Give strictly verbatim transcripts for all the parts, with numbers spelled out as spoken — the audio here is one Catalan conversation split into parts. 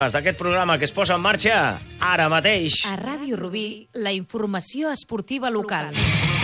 D'aquest programa que es posa en marxa ara mateix. A Ràdio Rubí, la informació esportiva local.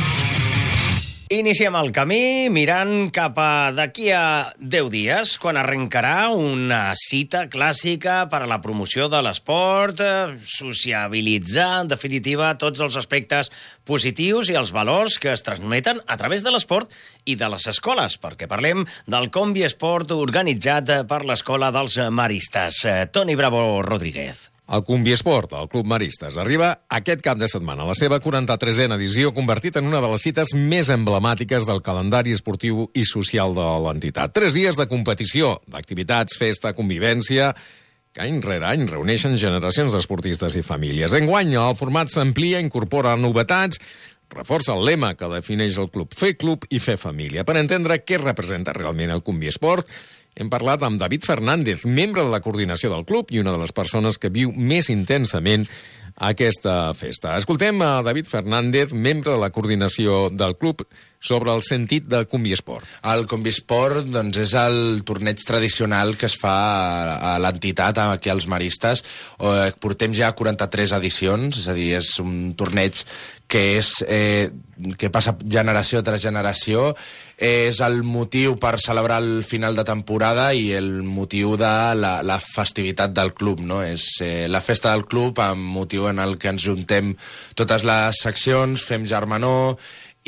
Iniciem el camí mirant cap a d'aquí a deu dies, quan arrencarà una cita clàssica per a la promoció de l'esport, sociabilitzar, en definitiva, tots els aspectes positius i els valors que es transmeten a través de l'esport i de les escoles, perquè parlem del Combi Esport organitzat per l'Escola dels Maristes. Toni Bravo Rodríguez. El Combi Esport, el Club Maristes, arriba aquest cap de setmana a la seva quaranta-tresena edició, convertit en una de les cites més emblemàtiques del calendari esportiu i social de l'entitat. Tres dies de competició, d'activitats, festa, convivència, que any rere any reuneixen generacions d'esportistes i famílies. Enguany, el format s'amplia, incorpora novetats, reforça el lema que defineix el club, fer club i fer família. Per entendre què representa realment el Combi Esport, hem parlat amb David Fernández, membre de la coordinació del club i una de les persones que viu més intensament aquesta festa. Escoltem a David Fernández, membre de la coordinació del club, sobre el sentit del Combi Esport. El Combi Esport doncs, és el torneig tradicional que es fa a l'entitat, aquí als Maristes. Portem ja quaranta-tres edicions, és a dir, és un torneig que, és, eh, que passa generació tras generació. És el motiu per celebrar el final de temporada i el motiu de la, la festivitat del club, no? És eh, la festa del club amb motiu en el que ens juntem totes les seccions, fem germanor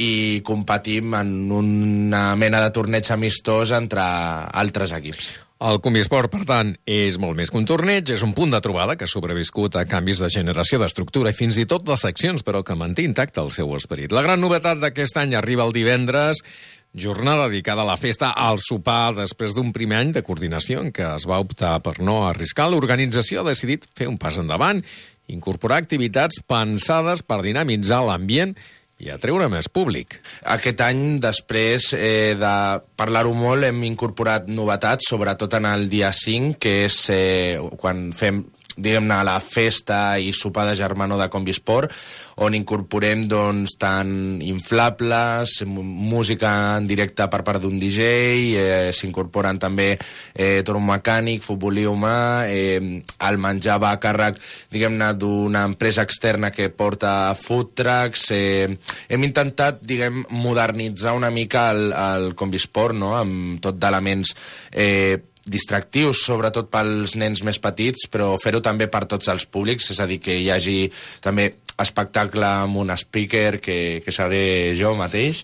i competim en una mena de torneig amistós entre altres equips. El Combi Esport, per tant, és molt més que un torneig, és un punt de trobada que ha sobreviscut a canvis de generació, d'estructura i fins i tot de seccions, però que manté intacte el seu esperit. La gran novetat d'aquest any arriba el divendres, jornada dedicada a la festa, al sopar, després d'un primer any de coordinació en què es va optar per no arriscar. L'organització ha decidit fer un pas endavant, incorporar activitats pensades per dinamitzar l'ambient i atreure més públic. Aquest any, després eh, de parlar-ho molt, hem incorporat novetats, sobretot en el dia cinc, que és eh, quan fem diguem-ne, la festa i sopar de germanor de Combi Esport, on incorporem doncs, tant inflables, música en directe per part d'un D J, eh, s'incorporen també eh, torn mecànic, futbolí humà, eh, el menjar va a càrrec, diguem-ne, d'una empresa externa que porta food trucks. Eh, hem intentat, diguem, modernitzar una mica el, el Combi Esport, no?, amb tot d'elements eh, distractius, sobretot pels nens més petits, però fer-ho també per tots els públics, és a dir, que hi hagi també espectacle amb un speaker, que, que seré jo mateix,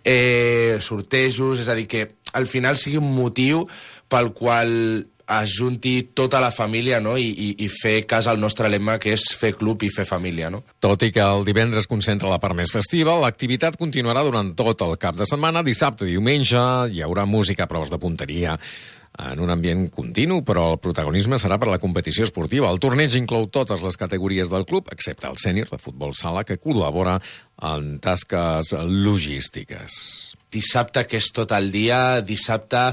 eh, sortejos, és a dir, que al final sigui un motiu pel qual es junti tota la família, no?, i, i, i fer cas al nostre lema, que és fer club i fer família, no? Tot i que el divendres concentra la part més festiva, l'activitat continuarà durant tot el cap de setmana. Dissabte i diumenge hi haurà música, proves de punteria, en un ambient continu, però el protagonisme serà per a la competició esportiva. El torneig inclou totes les categories del club, excepte el sènior de futbol sala, que col·labora en tasques logístiques. Dissabte, que és tot el dia, dissabte,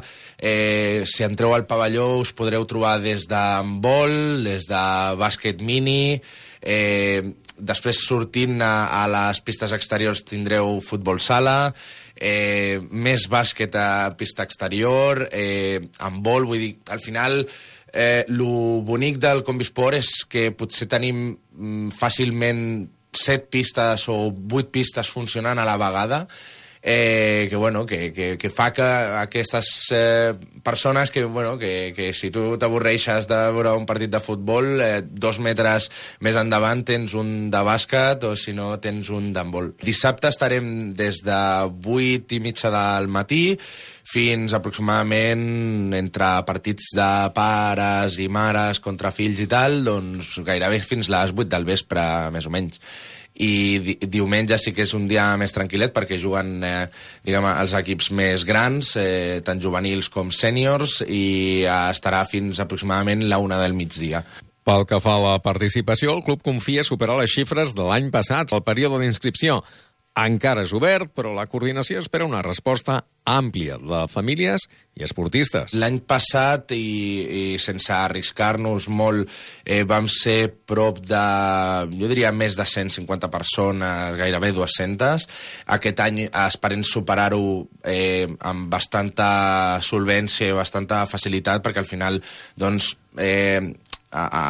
eh, si entreu al pavelló us podreu trobar des d'handbol, des de bàsquet mini, eh, després sortint a, a les pistes exteriors tindreu futbol sala, eh, més bàsquet a pista exterior, eh, handbol, vull dir, al final eh, lo bonic del Combi Esport és que potser tenim mm, fàcilment set pistes o vuit pistes funcionant a la vegada, Eh, que, bueno, que, que, que fa que aquestes eh, persones que, bueno, que, que si tu t'avorreixes de veure un partit de futbol, eh, dos metres més endavant tens un de bàsquet o si no tens un d'handbol. Dissabte estarem des de vuit i mitja del matí fins aproximadament entre partits de pares i mares contra fills i tal, doncs gairebé fins les vuit del vespre, més o menys. I di diumenge sí que és un dia més tranquil·let perquè juguen eh, diguem, els equips més grans, eh, tant juvenils com sèniors, i eh, estarà fins aproximadament la una del migdia. Pel que fa a la participació, el club confia superar les xifres de l'any passat. El període d'inscripció encara és obert, però la coordinació espera una resposta àmplia de famílies i esportistes. L'any passat, i, i sense arriscar-nos molt, eh, vam ser prop de, jo diria, més de cent cinquanta persones, gairebé dues-centes. Aquest any esperem superar-ho eh, amb bastanta solvència i bastanta facilitat, perquè al final, doncs, eh, a,